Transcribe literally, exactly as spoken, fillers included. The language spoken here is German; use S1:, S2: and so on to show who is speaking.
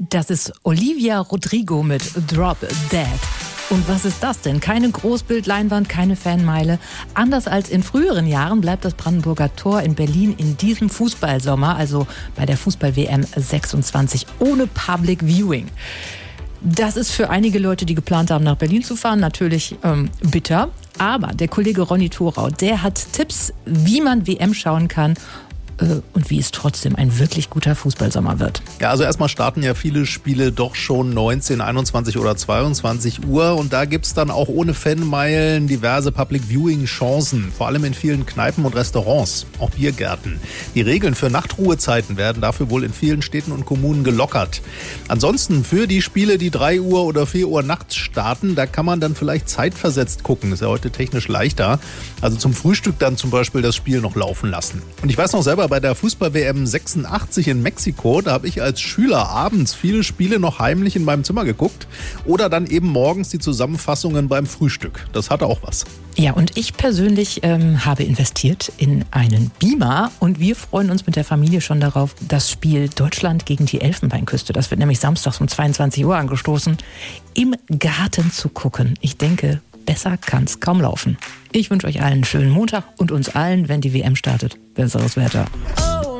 S1: Das ist Olivia Rodrigo mit Drop Dead. Und was ist das denn? Keine Großbildleinwand, keine Fanmeile. Anders als in früheren Jahren bleibt das Brandenburger Tor in Berlin in diesem Fußballsommer, also bei der Fußball-W M sechsundzwanzig, ohne Public Viewing. Das ist für einige Leute, die geplant haben, nach Berlin zu fahren, natürlich ähm, bitter. Aber der Kollege Ronny Thorau, der hat Tipps, wie man W M schauen kann und wie es trotzdem ein wirklich guter Fußballsommer wird.
S2: Ja, also erstmal starten ja viele Spiele doch schon neunzehn, einundzwanzig oder zweiundzwanzig Uhr und da gibt's dann auch ohne Fanmeilen diverse Public-Viewing-Chancen, vor allem in vielen Kneipen und Restaurants, auch Biergärten. Die Regeln für Nachtruhezeiten werden dafür wohl in vielen Städten und Kommunen gelockert. Ansonsten für die Spiele, die drei Uhr oder vier Uhr nachts starten, da kann man dann vielleicht zeitversetzt gucken, ist ja heute technisch leichter. Also zum Frühstück dann zum Beispiel das Spiel noch laufen lassen. Und ich weiß noch selber, bei der Fußball-W M sechsundachtzig in Mexiko, da habe ich als Schüler abends viele Spiele noch heimlich in meinem Zimmer geguckt oder dann eben morgens die Zusammenfassungen beim Frühstück. Das hatte auch was.
S1: Ja, und ich persönlich ähm, habe investiert in einen Beamer und wir freuen uns mit der Familie schon darauf, das Spiel Deutschland gegen die Elfenbeinküste, das wird nämlich samstags um zweiundzwanzig Uhr angestoßen, im Garten zu gucken. Ich denke, besser kann's kaum laufen. Ich wünsche euch allen einen schönen Montag und uns allen, wenn die W M startet, besseres Wetter. Oh.